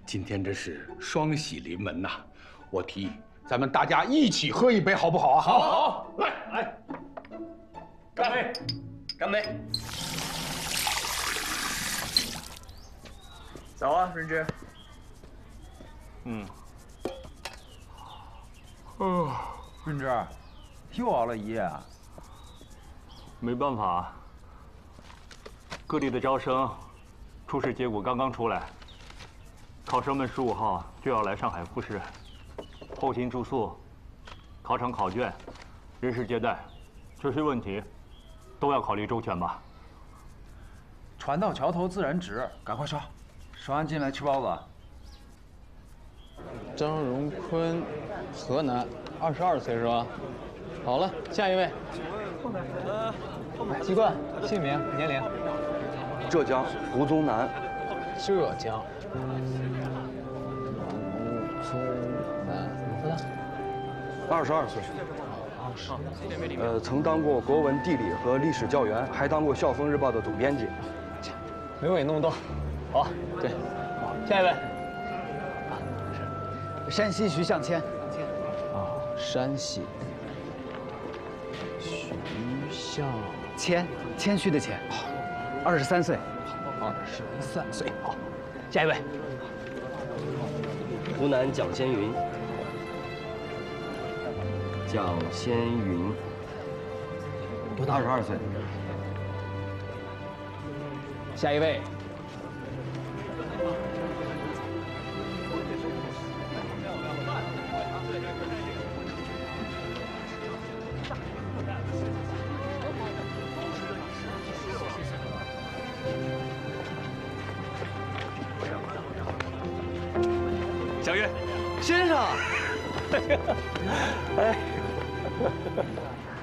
今天真是双喜临门呐！我提议咱们大家一起喝一杯，好不好啊？好，来，干杯！ 干杯！走啊，润之。 润之，又熬了一夜啊？ 没办法，各地的招生初试结果刚刚出来，考生们15号就要来上海复试，后勤住宿、考场考卷、人事接待，这些问题都要考虑周全吧。 船到桥头自然直，赶快刷，刷完进来吃包子。 张荣坤，河南，22岁是吧？好了，下一位。籍贯、姓名、年龄。 浙江胡宗南。 浙江。胡宗南，多大 ？22岁。曾当过国文、地理和历史教员，还当过《校风日报》的总编辑。 没有你那么多。好，对，下一位。 山西徐向谦。 山西。徐向谦虚的谦，23岁。 23岁，好，下一位。 湖南蒋先云。蒋先云， 多大 ？22岁。 下一位。 小月， 先生， 哎，